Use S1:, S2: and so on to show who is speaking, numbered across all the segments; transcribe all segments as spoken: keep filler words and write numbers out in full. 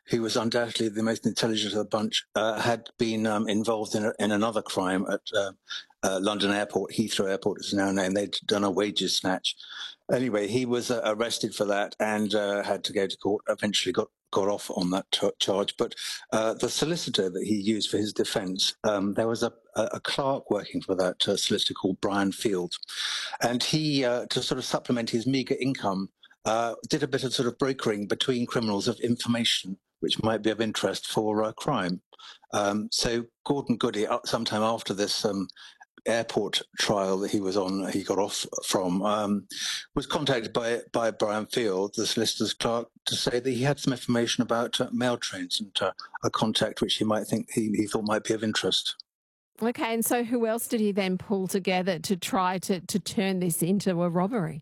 S1: who was undoubtedly the most intelligent of the bunch, uh, had been um, involved in, a, in another crime at uh, uh, London Airport, Heathrow Airport is now named. They'd done a wages snatch. Anyway, he was uh, arrested for that and uh, had to go to court, eventually got, got off on that t- charge. But uh, the solicitor that he used for his defence, um, there was a, a clerk working for that uh, solicitor called Brian Field. And he, uh, to sort of supplement his meagre income, uh, did a bit of sort of brokering between criminals of information which might be of interest for uh, crime. Um, so Gordon Goody, uh, sometime after this um, airport trial that he was on, he got off from, um, was contacted by by Brian Field, the solicitor's clerk, to say that he had some information about uh, mail trains and uh, a contact which he might think he, he thought might be of interest.
S2: Okay, and so who else did he then pull together to try to, to turn this into a robbery?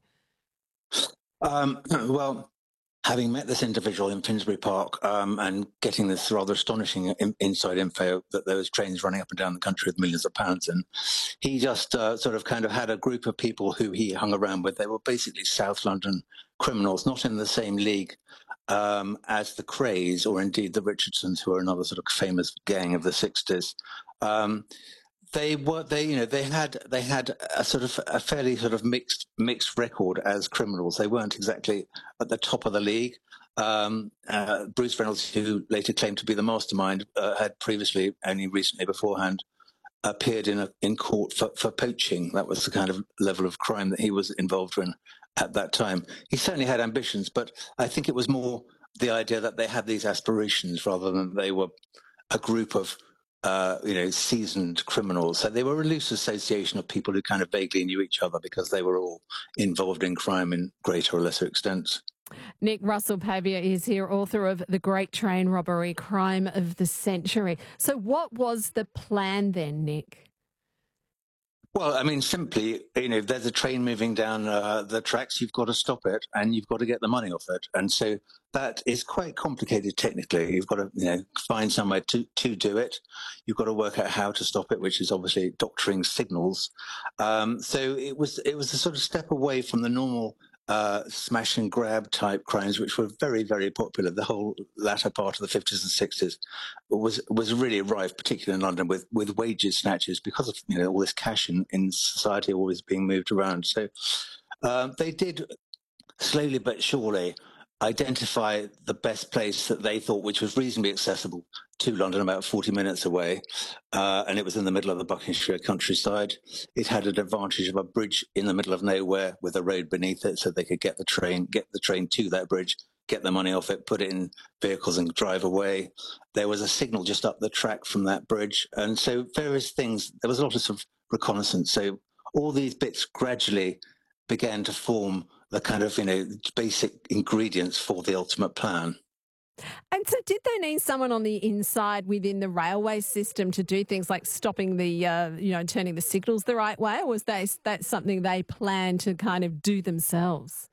S1: Um, well, having met this individual in Finsbury Park um, and getting this rather astonishing in- inside info that there was trains running up and down the country with millions of pounds in, he just uh, sort of kind of had a group of people who he hung around with. They were basically South London criminals, not in the same league um, as the Crays or indeed the Richardsons, who are another sort of famous gang of the sixties. Um, They were, they, you know, they had, they had a sort of a fairly sort of mixed, mixed record as criminals. They weren't exactly at the top of the league. Um, uh, Bruce Reynolds, who later claimed to be the mastermind, uh, had previously, only recently beforehand, appeared in a, in court for, for poaching. That was the kind of level of crime that he was involved in at that time. He certainly had ambitions, but I think it was more the idea that they had these aspirations rather than they were a group of Uh, you know, seasoned criminals. So they were a loose association of people who kind of vaguely knew each other because they were all involved in crime in greater or lesser extents.
S2: Nick Russell-Pavier is here, author of The Great Train Robbery, Crime of the Century. So what was the plan then, Nick?
S1: Well, I mean, simply, you know, if there's a train moving down uh, the tracks, you've got to stop it and you've got to get the money off it. And so that is quite complicated technically. You've got to, you know, find somewhere to, to do it. You've got to work out how to stop it, which is obviously doctoring signals. Um, so it was, it was a sort of step away from the normal uh, smash and grab type crimes, which were very, very popular. The whole latter part of the fifties and sixties was was really rife, particularly in London, with, with wages snatches because of, you know, all this cash in, in society always being moved around. So um, they did slowly but surely identify the best place that they thought, which was reasonably accessible to London, about forty minutes away. Uh, and it was in the middle of the Buckinghamshire countryside. It had an advantage of a bridge in the middle of nowhere with a road beneath it, so they could get the train, get the train to that bridge, get the money off it, put it in vehicles and drive away. There was a signal just up the track from that bridge. And so various things, there was a lot of sort of reconnaissance. So all these bits gradually began to form the kind of, you know, basic ingredients for the ultimate plan.
S2: And so did they need someone on the inside within the railway system to do things like stopping the, uh, you know, turning the signals the right way? Or was that, that something they planned to kind of do themselves?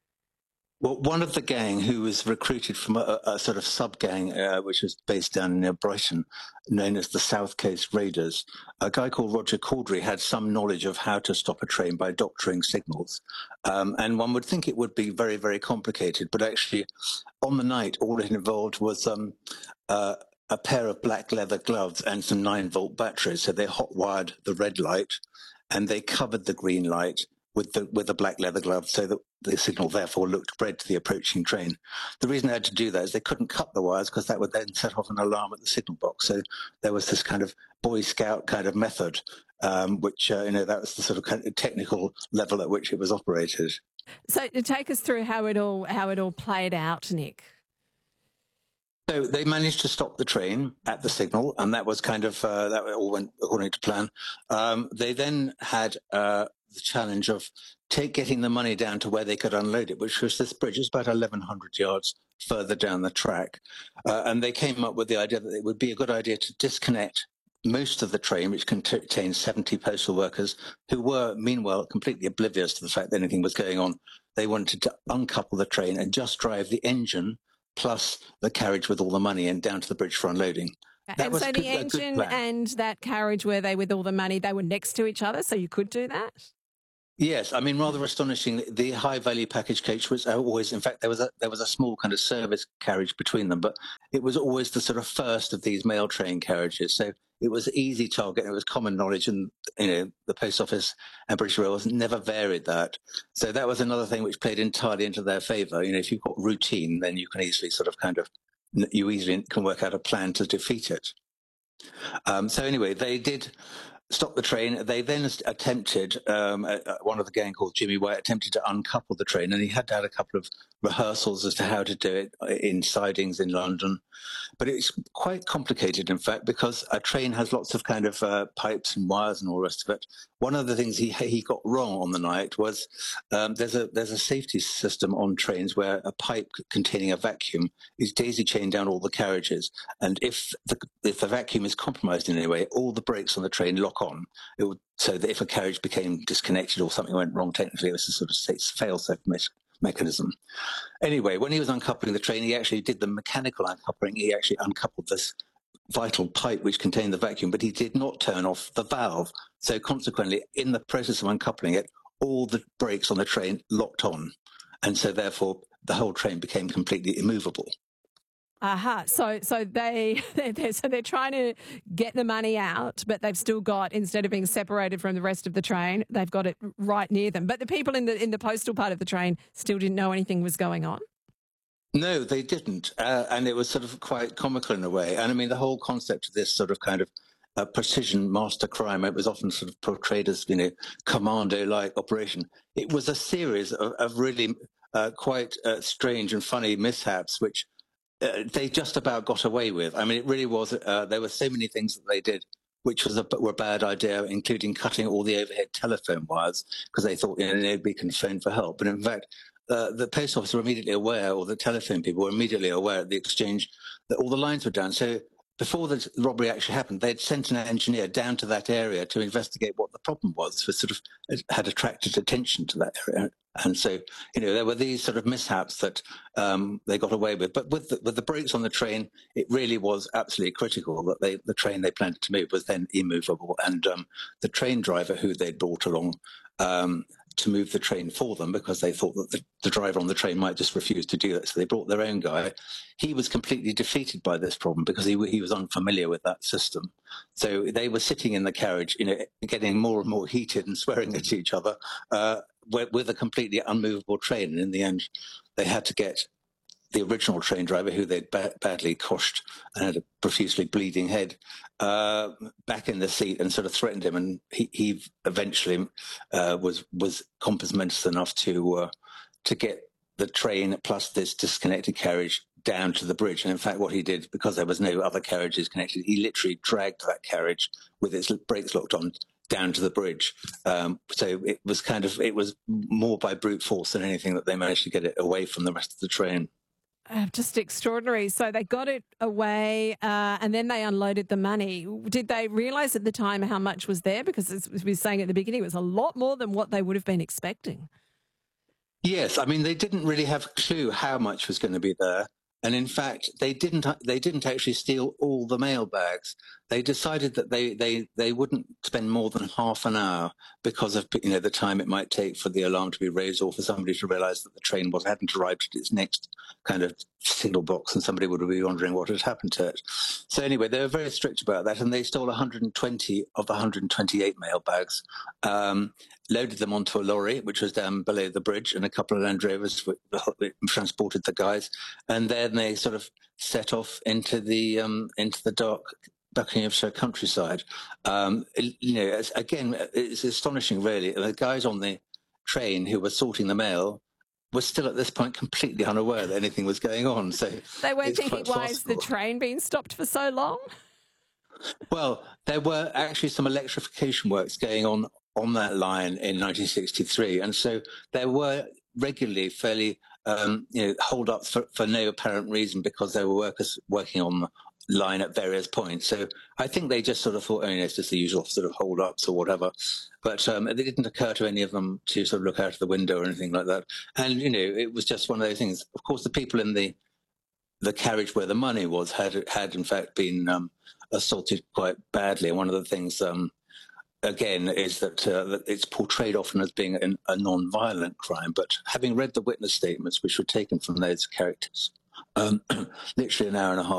S1: Well, one of the gang who was recruited from a, a sort of sub-gang, uh, which was based down near Brighton, known as the South Coast Raiders, a guy called Roger Caudry had some knowledge of how to stop a train by doctoring signals. Um, and one would think it would be very, very complicated, but actually on the night, all it involved was um, uh, a pair of black leather gloves and some nine-volt batteries. So they hot-wired the red light and they covered the green light with the with the black leather glove, so that the signal therefore looked red to the approaching train. The reason they had to do that is they couldn't cut the wires because that would then set off an alarm at the signal box. So there was this kind of Boy Scout kind of method, um, which, uh, you know, that was the sort of, kind of technical level at which it was operated.
S2: So to take us through how it all how it all played out, Nick.
S1: So they managed to stop the train at the signal, and that was kind of, uh, that all went according to plan. Um, they then had uh, the challenge of take getting the money down to where they could unload it, which was this bridge. It's about eleven hundred yards further down the track. Uh, and they came up with the idea that it would be a good idea to disconnect most of the train, which contained seventy postal workers who were, meanwhile, completely oblivious to the fact that anything was going on. They wanted to uncouple the train and just drive the engine plus the carriage with all the money and down to the bridge for unloading. That
S2: and
S1: was
S2: so
S1: good,
S2: the engine and that carriage, were they with all the money, they were next to each other, so you could do that?
S1: Yes, I mean, rather astonishing. The high value package coach was always, in fact, there was a there was a small kind of service carriage between them, but it was always the sort of first of these mail train carriages. So it was easy target. It was common knowledge, and you know, the post office and British Railways never varied that. So that was another thing which played entirely into their favour. You know, if you've got routine, then you can easily sort of kind of you easily can work out a plan to defeat it. Um, so anyway, they did stop the train. They then attempted, um, uh, one of the gang called Jimmy White attempted to uncouple the train, and he had to have a couple of rehearsals as to how to do it in sidings in London. But it's quite complicated, in fact, because a train has lots of kind of uh, pipes and wires and all the rest of it. One of the things he he got wrong on the night was um, there's a there's a safety system on trains where a pipe containing a vacuum is daisy chained down all the carriages, and if the if the vacuum is compromised in any way, all the brakes on the train lock on. It would, so that if a carriage became disconnected or something went wrong technically, it was a sort of fail-safe me- mechanism. Anyway, when he was uncoupling the train, he actually did the mechanical uncoupling. He actually uncoupled this vital pipe which contained the vacuum, but he did not turn off the valve. So consequently, in the process of uncoupling it, all the brakes on the train locked on. And so therefore, the whole train became completely immovable.
S2: Aha. Uh-huh. So, so they, they're, so they're trying to get the money out, but they've still got, instead of being separated from the rest of the train, they've got it right near them. But the people in the in the postal part of the train still didn't know anything was going on.
S1: No, they didn't, uh, and it was sort of quite comical in a way. And I mean, the whole concept of this sort of kind of uh, precision master crime, it was often sort of portrayed as, you know, commando-like operation. It was a series of, of really uh, quite uh, strange and funny mishaps, which Uh, they just about got away with. I mean, it really was. Uh, there were so many things that they did which was a, were a bad idea, including cutting all the overhead telephone wires because they thought, you know, nobody can phone for help. But in fact, uh, the post office were immediately aware, or the telephone people were immediately aware at the exchange that all the lines were down. So before the robbery actually happened, they'd sent an engineer down to that area to investigate what the problem was. So sort of it had attracted attention to that area. And so, you know, there were these sort of mishaps that um, they got away with. But with the, with the brakes on the train, it really was absolutely critical that they, the train they planned to move was then immovable. And um, the train driver who they'd brought along um, to move the train for them, because they thought that the, the driver on the train might just refuse to do that. So they brought their own guy. He was completely defeated by this problem because he, he was unfamiliar with that system. So they were sitting in the carriage, you know, getting more and more heated and swearing at each other, uh, with, with a completely unmovable train. And in the end, they had to get the original train driver, who they'd ba- badly coshed and had a profusely bleeding head, uh, back in the seat and sort of threatened him. And he, he eventually uh, was was compassmentous enough to uh, to get the train plus this disconnected carriage down to the bridge. And in fact, what he did, because there was no other carriages connected, he literally dragged that carriage with its brakes locked on down to the bridge. Um, so it was kind of, it was more by brute force than anything that they managed to get it away from the rest of the train.
S2: Uh, just extraordinary. So they got it away uh, and then they unloaded the money. Did they realise at the time how much was there? Because as we were saying at the beginning, it was a lot more than what they would have been expecting.
S1: Yes, I mean, they didn't really have a clue how much was going to be there. And in fact, they didn't they didn't actually steal all the mail bags. They decided that they, they, they wouldn't spend more than half an hour because of, you know, the time it might take for the alarm to be raised or for somebody to realise that the train was hadn't arrived at its next kind of signal box, and somebody would be wondering what had happened to it. So anyway, they were very strict about that, and they stole one hundred twenty of the one hundred twenty-eight mail bags, um, loaded them onto a lorry, which was down below the bridge, and a couple of Land Rovers transported the guys, and then they sort of set off into the um, into the dark Buckinghamshire countryside. Um, you know, it's, again, it's astonishing, really. The guys on the train who were sorting the mail were still at this point completely unaware that anything was going on. So
S2: they weren't thinking, why is the train being stopped for so long?
S1: Well, there were actually some electrification works going on on that line in nineteen sixty-three, and so there were regularly fairly um, you know, hold-ups for, for no apparent reason because there were workers working on the line at various points. So I think they just sort of thought, oh, you know, it's just the usual sort of hold-ups or whatever. But um, it didn't occur to any of them to sort of look out of the window or anything like that. And, you know, it was just one of those things. Of course, the people in the the carriage where the money was had, had in fact, been um, assaulted quite badly. And one of the things um, again, is that, uh, that it's portrayed often as being an, a non-violent crime. But having read the witness statements, which were taken from those characters, um, literally an hour and a half